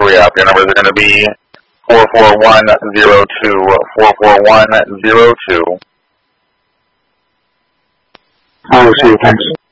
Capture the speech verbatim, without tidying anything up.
re-up. Your numbers are going to be four four one zero two, four four one zero two. I see, thanks.